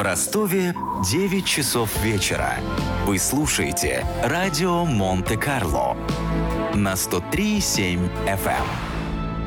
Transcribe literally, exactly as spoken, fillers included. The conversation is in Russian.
Ростове девять часов вечера. Вы слушаете радио Монте-Карло на сто три и семь эф эм.